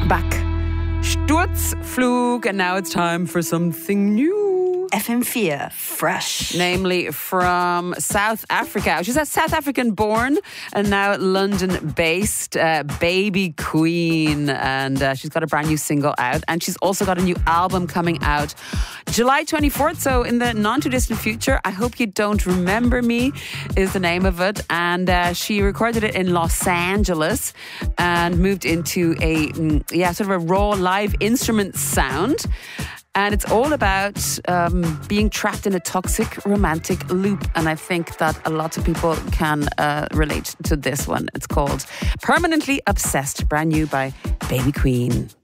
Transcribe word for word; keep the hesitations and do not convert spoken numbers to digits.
back. Sturzflug, and now it's time for something new. F M four, fresh. Namely from South Africa. She's a South African born and now London based uh, Baby Queen. And uh, she's got a brand new single out. And she's also got a new album coming out July twenty-fourth. So in the not too distant future. I Hope You Don't Remember Me is the name of it. And uh, she recorded it in Los Angeles and moved into a, yeah, sort of a raw live instrument sound. And it's all about um, being trapped in a toxic romantic loop. And I think that a lot of people can uh, relate to this one. It's called Permanently Obsessed, brand new by Baby Queen.